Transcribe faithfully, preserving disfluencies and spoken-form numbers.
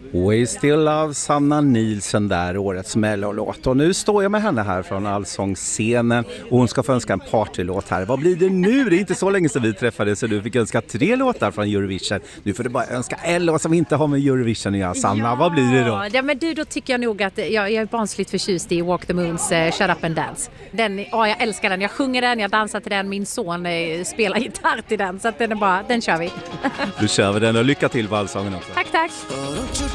We Still Love, Sanna Nielsen där, årets mellolåt. Och nu står jag med henne här från Allsångsscenen och hon ska få önska en partylåt här. Vad blir det nu? Det är inte så länge sedan vi träffades så du fick önska tre låtar från Eurovision. Nu får du bara önska en låt som inte har med Eurovision att göra. Sanna, ja, vad blir det då? Ja, men du, då tycker jag nog att jag, jag är barnsligt förtjust i Walk the Moons uh, Shut Up and Dance. Den, ja, jag älskar den. Jag sjunger den, jag dansar till den. Min son uh, spelar gitarr till den. Så att den är bara, den kör vi. Du kör vi den och lycka till på Allsången också. Tack, tack.